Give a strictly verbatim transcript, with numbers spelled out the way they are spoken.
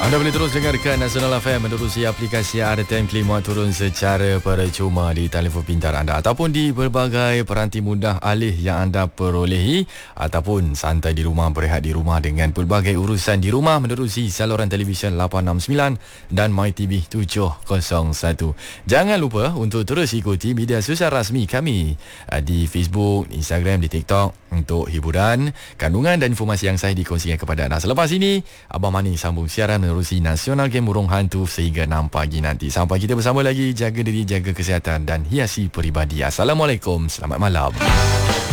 Anda boleh terus dengarkan Nasional F M menerusi aplikasi R T M Klik muat turun secara percuma di telefon pintar anda ataupun di berbagai peranti mudah alih yang anda perolehi, ataupun santai di rumah, berehat di rumah dengan pelbagai urusan di rumah menerusi saluran televisyen lapan enam sembilan dan MyTV tujuh kosong satu. Jangan lupa untuk terus ikuti media sosial rasmi kami di Facebook, Instagram, di TikTok untuk hiburan, kandungan dan informasi yang saya dikongsikan kepada anda. Selepas ini, Abang Mani sambung siaran menerusi Nasional Game Burung Hantu sehingga enam pagi nanti. Sampai kita bersama lagi, jaga diri, jaga kesihatan dan hiasi peribadi. Assalamualaikum, selamat malam.